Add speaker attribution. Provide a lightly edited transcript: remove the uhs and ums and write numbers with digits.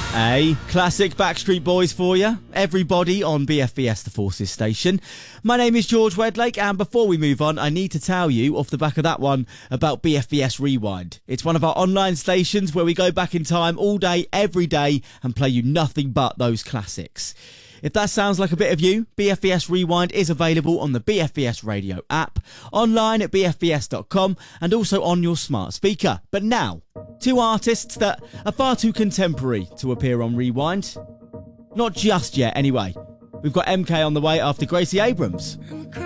Speaker 1: A classic Backstreet Boys for you. Everybody on BFBS The Forces station. My name is George Wedlake, and before we move on, I need to tell you off the back of that one about BFBS Rewind. It's one of our online stations where we go back in time all day, every day, and play you nothing but those classics. If that sounds like a bit of you, BFBS Rewind is available on the BFBS radio app, online at bfbs.com, and also on your smart speaker. But now, two artists that are far too contemporary to appear on Rewind. Not just yet, anyway. We've got MK on the way after Gracie Abrams.